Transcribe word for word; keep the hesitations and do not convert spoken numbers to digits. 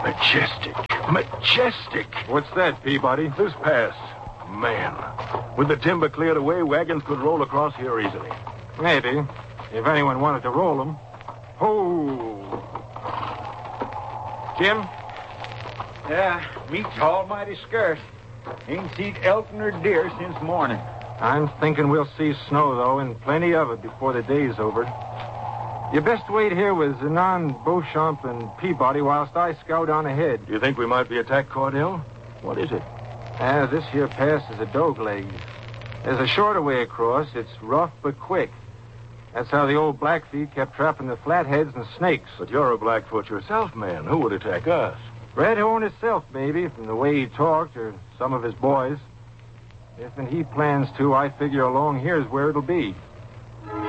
Majestic. Majestic. What's that, Peabody? This pass. Man. With the timber cleared away, wagons could roll across here easily. Maybe. If anyone wanted to roll them. Oh. Jim? Yeah, meat's almighty scarce. Ain't seen elk nor deer since morning. I'm thinking we'll see snow, though, and plenty of it before the day's over. You best wait here with Zenon, Beauchamp, and Peabody whilst I scout on ahead. Do you think we might be attacked, Cordell? What is it? Ah, this here pass is a dogleg. There's a shorter way across. It's rough but quick. That's how the old Blackfeet kept trapping the flatheads and snakes. But you're a Blackfoot yourself, man. Who would attack us? Red Horn himself, maybe, from the way he talked, or some of his boys. If and he plans to, I figure along here's where it'll be.